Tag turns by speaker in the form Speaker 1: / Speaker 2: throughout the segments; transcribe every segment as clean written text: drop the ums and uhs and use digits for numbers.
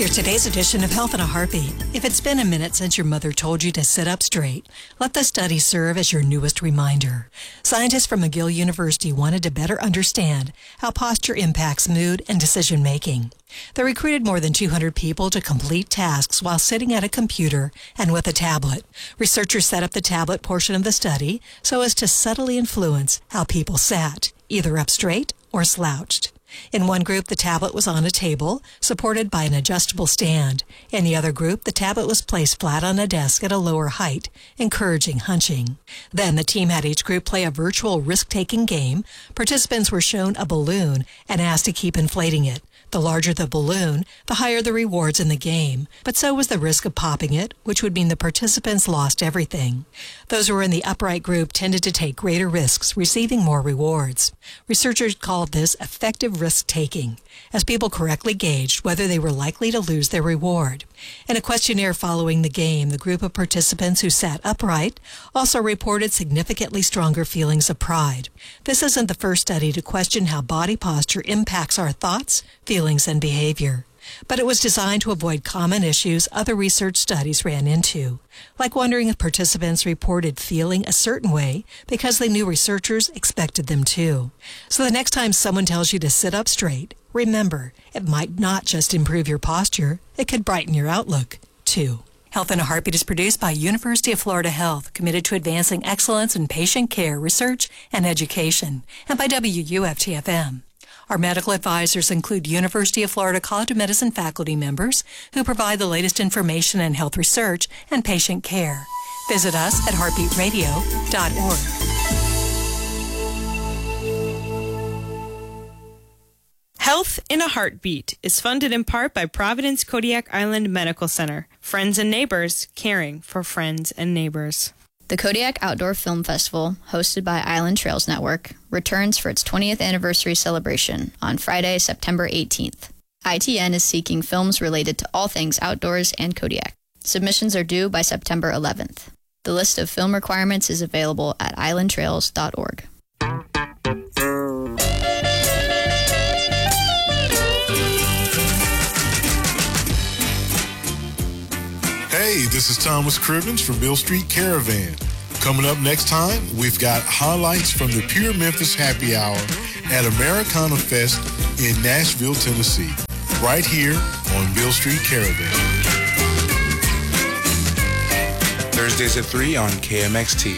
Speaker 1: Here's today's edition of Health in a Heartbeat. If it's been a minute since your mother told you to sit up straight, let the study serve as your newest reminder. Scientists from McGill University wanted to better understand how posture impacts mood and decision making. They recruited more than 200 people to complete tasks while sitting at a computer and with a tablet. Researchers set up the tablet portion of the study so as to subtly influence how people sat, either up straight or slouched. In one group, the tablet was on a table, supported by an adjustable stand. In the other group, the tablet was placed flat on a desk at a lower height, encouraging hunching. Then the team had each group play a virtual risk-taking game. Participants were shown a balloon and asked to keep inflating it. The larger the balloon, the higher the rewards in the game. But so was the risk of popping it, which would mean the participants lost everything. Those who were in the upright group tended to take greater risks, receiving more rewards. Researchers called this effective risk-taking, as people correctly gauged whether they were likely to lose their reward. In a questionnaire following the game, the group of participants who sat upright also reported significantly stronger feelings of pride. This isn't the first study to question how body posture impacts our thoughts, feelings, and behavior. But it was designed to avoid common issues other research studies ran into, like wondering if participants reported feeling a certain way because they knew researchers expected them to. So the next time someone tells you to sit up straight, remember, it might not just improve your posture, it could brighten your outlook, too. Health in a Heartbeat is produced by University of Florida Health, committed to advancing excellence in patient care, research, and education, and by WUFT-FM. Our medical advisors include University of Florida College of Medicine faculty members who provide the latest information in health research and patient care. Visit us at heartbeatradio.org.
Speaker 2: Health in a Heartbeat is funded in part by Providence Kodiak Island Medical Center. Friends and neighbors caring for friends and neighbors.
Speaker 3: The Kodiak Outdoor Film Festival, hosted by Island Trails Network, returns for its 20th anniversary celebration on Friday, September 18th. ITN is seeking films related to all things outdoors and Kodiak. Submissions are due by September 11th. The list of film requirements is available at islandtrails.org.
Speaker 4: Hey, this is Thomas Cribbins from Beale Street Caravan. Coming up next time, we've got highlights from the Pure Memphis Happy Hour at Americana Fest in Nashville, Tennessee, right here on Beale Street Caravan.
Speaker 5: Thursdays at 3 on KMXT.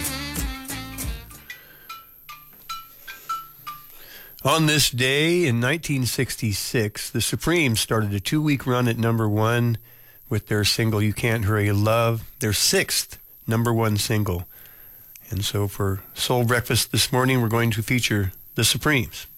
Speaker 6: On this day in 1966, the Supremes started a 2-week run at number one with their single, You Can't Hurry Love, their 6th number one single. And so for Soul Breakfast this morning, we're going to feature the Supremes.